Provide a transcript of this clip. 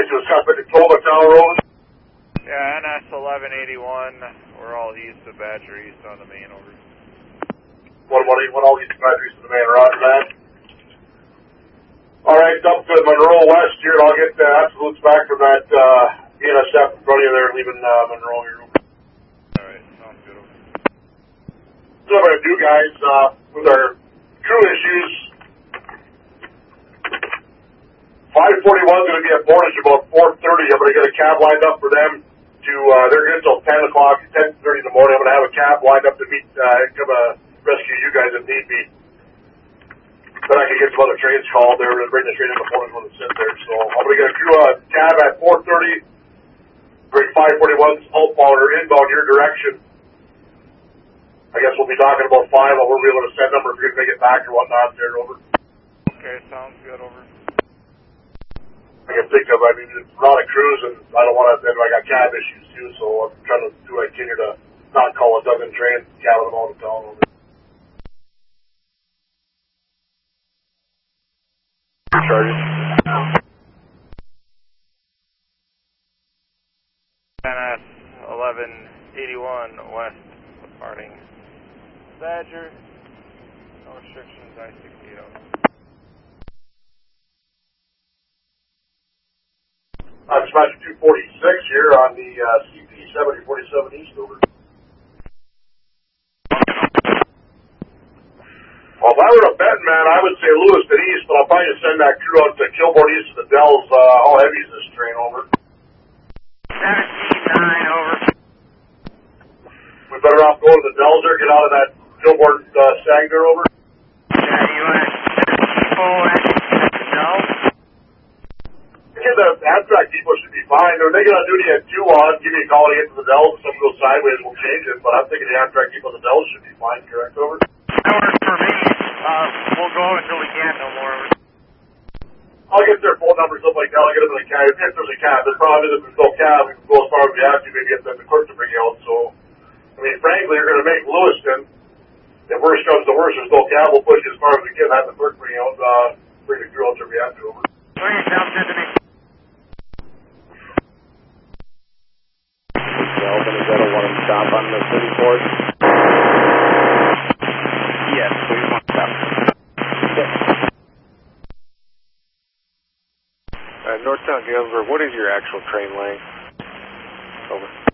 just got the Tacoma Tower over. Yeah, NS 1181. We're all east of Badger East on the main over. What all these batteries to the main, roger that. Alright, up to Monroe West here, I'll get the absolutes back from that BNSF in front of you there, leaving Monroe here. Alright, sounds good. So what I'm going to do, guys, with our crew issues, 541 is going to be at Portage about 4:30. I'm going to get a cab lined up for them to, they're good until 10 o'clock, 10:30 in the morning. I'm going to have a cab lined up to meet, come rescue you guys if need be. Then I can get some other trains called there and bring the train in the morning when it's sit there. So I'm going to get a crew cab at 4:30. Bring 541's outbound or inbound your direction. I guess we'll be talking about 5. We'll be able to send them or if you're going to make it back or whatnot there, over. Okay, sounds good, over. I can think of, I mean, it's a lot of crews and I don't want to, then I got cab issues too, so I'm trying to do what I can here to not call a dozen trains, cabbing them all to town, over. Charges. NS 1181 west departing Badger. No restrictions, I-60 out. Dispatch 246 here on the CP 7047 East, over. Well, if I were a betting man, I would say Lewiston East, but I'll probably just send that crew out to Kilbourne East of the Dells. How heavy is this train, over? 17-9, over. We better off going to the Dells there, get out of that Kilbourne sag there, over? Yeah, you want people at the Dells? Yeah, the Amtrak depot should be fine. They're making on duty at 2 on. Give me a call to get to the Dells. If something goes sideways, we'll change it. But I'm thinking the Amtrak depot at the Dells should be fine, correct, over? That works for me. We'll go until we can't no more. I'll get their phone numbers, stuff like that. I'll get them in the cab. If there's a cab, the problem is if there's no cab, we can go as far as we have to, maybe get the clerk to bring you out. So, I mean, frankly, you're going to make Lewiston. If worse comes to worse, there's no cab, we'll push you as far as we can, have the clerk bring you out, bring the crew out if we have to, over. Okay, sounds good to me. Delvin, is that a one stop on the city port? Yes, please one stop. Northtown Denver, what is your actual train length? Over.